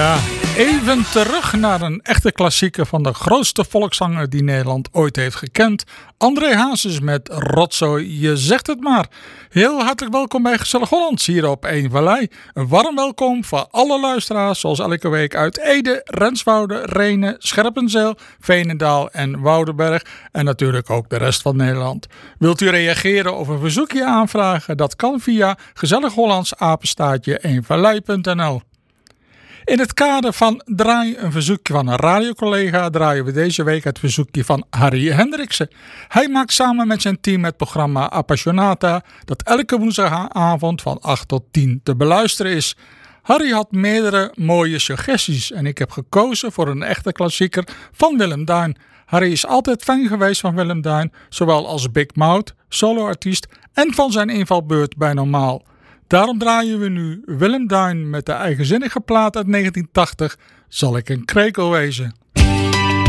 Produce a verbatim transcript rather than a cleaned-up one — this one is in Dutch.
Ja, even terug naar een echte klassieker van de grootste volkszanger die Nederland ooit heeft gekend. André Hazes met Rotzooi, je zegt het maar. Heel hartelijk welkom bij Gezellig Hollands hier op één Vallei. Een warm welkom voor alle luisteraars zoals elke week uit Ede, Renswoude, Rhenen, Scherpenzeel, Veenendaal en Woudenberg. En natuurlijk ook de rest van Nederland. Wilt u reageren of een verzoekje aanvragen? Dat kan via gezellighollands apenstaartje één vallei punt n l. In het kader van Draai een verzoekje van een radiocollega draaien we deze week het verzoekje van Harry Hendriksen. Hij maakt samen met zijn team het programma Appassionata dat elke woensdagavond van acht tot tien te beluisteren is. Harry had meerdere mooie suggesties en ik heb gekozen voor een echte klassieker van Willem Duin. Harry is altijd fan geweest van Willem Duin, zowel als Big Mouth, soloartiest en van zijn invalbeurt bij Normaal. Daarom draaien we nu Willem Duin met de eigenzinnige plaat uit negentien tachtig, Zal ik een krekel wezen.